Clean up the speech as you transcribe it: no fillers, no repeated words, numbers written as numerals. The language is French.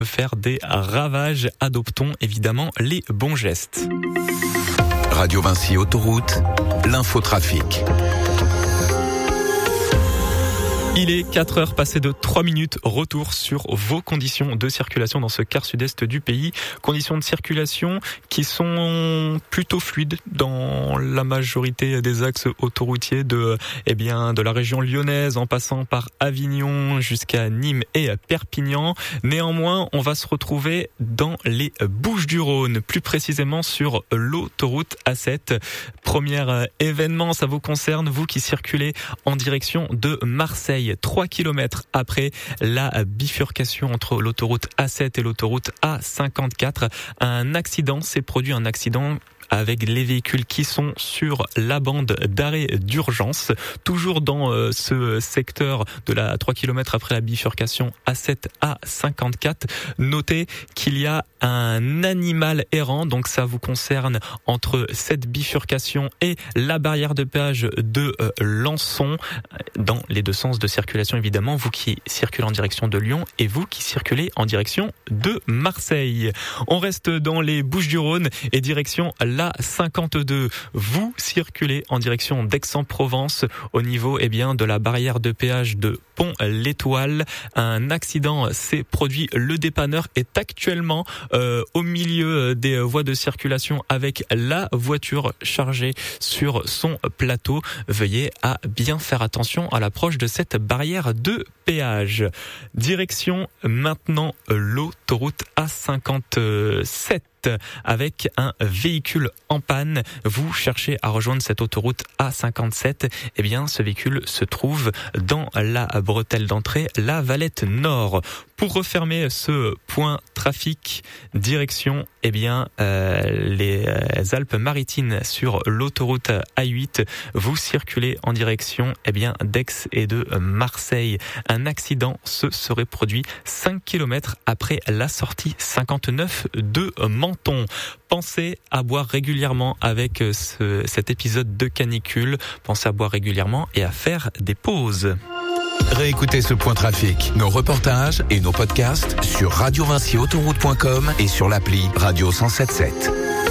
faire des ravages. Adoptons évidemment les bons gestes. Radio Vinci Autoroute, l'infotrafic. Il est 4h passées de 3 minutes. Retour sur vos conditions de circulation dans ce quart sud-est du pays. Conditions de circulation qui sont plutôt fluides dans la majorité des axes autoroutiers de la région lyonnaise en passant par Avignon jusqu'à Nîmes et Perpignan. Néanmoins, on va se retrouver dans les Bouches-du-Rhône, plus précisément sur l'autoroute A7. Premier événement, ça vous concerne, vous qui circulez en direction de Marseille. 3 km après la bifurcation entre l'autoroute A7 et l'autoroute A54, un accident s'est produit, avec les véhicules qui sont sur la bande d'arrêt d'urgence. Toujours dans ce secteur de la 3 km après la bifurcation A7-A54. Notez qu'il y a un animal errant, donc ça vous concerne entre cette bifurcation et la barrière de péage de Lançon, dans les deux sens de circulation évidemment, vous qui circulez en direction de Lyon et vous qui circulez en direction de Marseille. On reste dans les Bouches-du-Rhône et direction la 52. Vous circulez en direction d'Aix-en-Provence au niveau de la barrière de péage de Pont-l'Étoile. Un accident s'est produit. Le dépanneur est actuellement au milieu des voies de circulation avec la voiture chargée sur son plateau. Veuillez à bien faire attention à l'approche de cette barrière de péage. Direction maintenant l'autoroute A57. Avec un véhicule en panne, vous cherchez à rejoindre cette autoroute A57, ce véhicule se trouve dans la bretelle d'entrée, la Valette Nord. Pour refermer ce point trafic, direction les Alpes-Maritimes sur l'autoroute A8. Vous circulez en direction d'Aix et de Marseille. Un accident se serait produit 5 km après la sortie 59 de Menton. Pensez à boire régulièrement avec cet épisode de canicule. Pensez à boire régulièrement et à faire des pauses. Réécoutez ce point trafic, nos reportages et nos podcasts sur radiovinciautoroute.com et sur l'appli Radio 107.7.